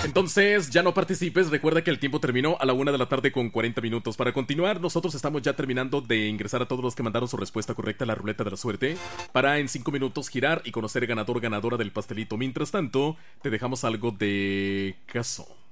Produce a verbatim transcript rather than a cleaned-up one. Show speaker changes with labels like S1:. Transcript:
S1: Entonces, ya no participes. Recuerda que el tiempo terminó a la una de la tarde con cuarenta minutos. Para continuar, nosotros estamos ya terminando de ingresar a todos los que mandaron su respuesta correcta a la ruleta de la suerte, para en cinco minutos girar y conocer ganador ganadora del pastelito. Mientras tanto, te dejamos algo de caso.